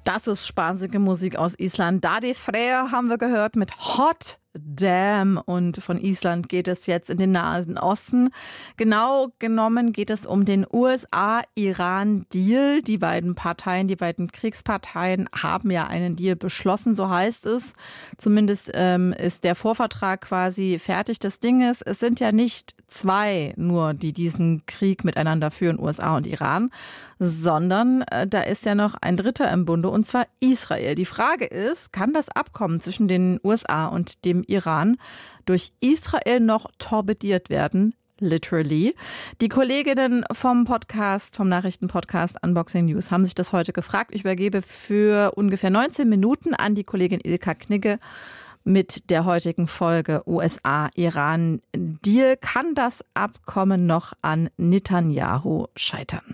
Das ist spaßige Musik aus Island. Daði Freyr haben wir gehört mit Hot Damn. Und von Island geht es jetzt in den Nahen Osten. Genau genommen geht es um den USA-Iran-Deal. Die beiden Kriegsparteien haben ja einen Deal beschlossen, so heißt es. Zumindest ist der Vorvertrag quasi fertig. Das Ding ist, es sind ja nicht zwei nur, die diesen Krieg miteinander führen, USA und Iran, sondern da ist ja noch ein Dritter im Bunde, und zwar Israel. Die Frage ist, kann das Abkommen zwischen den USA und dem Iran durch Israel noch torpediert werden? Literally. Die Kolleginnen vom Nachrichtenpodcast Unboxing News haben sich das heute gefragt. Ich übergebe für ungefähr 19 Minuten an die Kollegin Ilka Knigge mit der heutigen Folge USA-Iran-Deal. Kann das Abkommen noch an Netanyahu scheitern?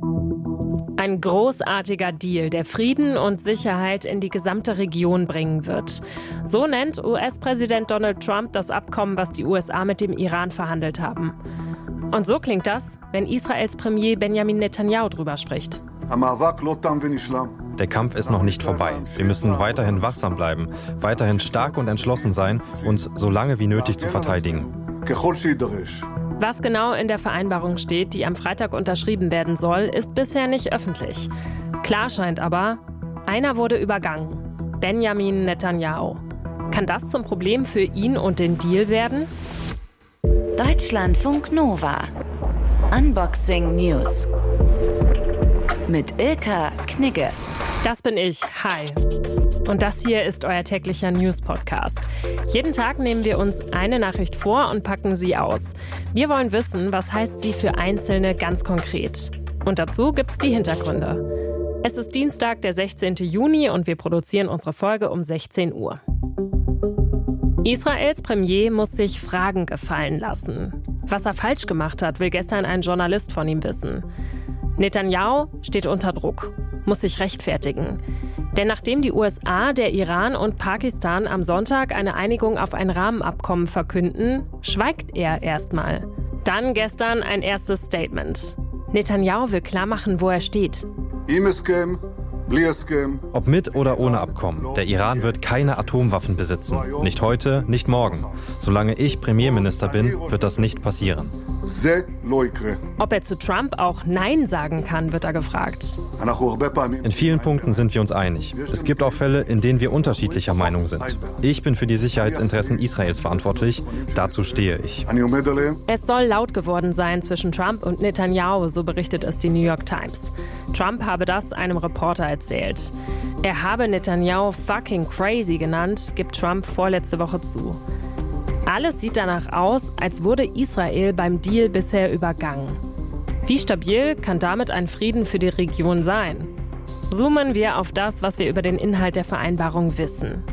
Ein großartiger Deal, der Frieden und Sicherheit in die gesamte Region bringen wird. So nennt US-Präsident Donald Trump das Abkommen, was die USA mit dem Iran verhandelt haben. Und so klingt das, wenn Israels Premier Benjamin Netanyahu drüber spricht. Der Kampf ist noch nicht vorbei. Wir müssen weiterhin wachsam bleiben, weiterhin stark und entschlossen sein, uns so lange wie nötig zu verteidigen. Was genau in der Vereinbarung steht, die am Freitag unterschrieben werden soll, ist bisher nicht öffentlich. Klar scheint aber, einer wurde übergangen: Benjamin Netanyahu. Kann das zum Problem für ihn und den Deal werden? Deutschlandfunk Nova. Unboxing News. Mit Ilka Knigge. Das bin ich. Hi. Und das hier ist euer täglicher News-Podcast. Jeden Tag nehmen wir uns eine Nachricht vor und packen sie aus. Wir wollen wissen, was heißt sie für Einzelne ganz konkret. Und dazu gibt's die Hintergründe. Es ist Dienstag, der 16. Juni und wir produzieren unsere Folge um 16 Uhr. Israels Premier muss sich Fragen gefallen lassen. Was er falsch gemacht hat, will gestern ein Journalist von ihm wissen. Netanyahu steht unter Druck, muss sich rechtfertigen. Denn nachdem die USA, der Iran und Pakistan am Sonntag eine Einigung auf ein Rahmenabkommen verkünden, schweigt er erstmal. Dann gestern ein erstes Statement. Netanyahu will klarmachen, wo er steht. Ob mit oder ohne Abkommen, der Iran wird keine Atomwaffen besitzen. Nicht heute, nicht morgen. Solange ich Premierminister bin, wird das nicht passieren. Ob er zu Trump auch Nein sagen kann, wird er gefragt. In vielen Punkten sind wir uns einig. Es gibt auch Fälle, in denen wir unterschiedlicher Meinung sind. Ich bin für die Sicherheitsinteressen Israels verantwortlich. Dazu stehe ich. Es soll laut geworden sein zwischen Trump und Netanyahu, so berichtet es die New York Times. Trump habe das einem Reporter erzählt. Er habe Netanyahu fucking crazy genannt, gibt Trump vorletzte Woche zu. Alles sieht danach aus, als wurde Israel beim Deal bisher übergangen. Wie stabil kann damit ein Frieden für die Region sein? Zoomen wir auf das, was wir über den Inhalt der Vereinbarung wissen.